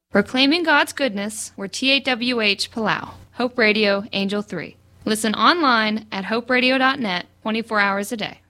Proclaiming God's goodness, we're TAWH Palau, Hope Radio, Angel 3. Listen online at hoperadio.net 24 hours a day.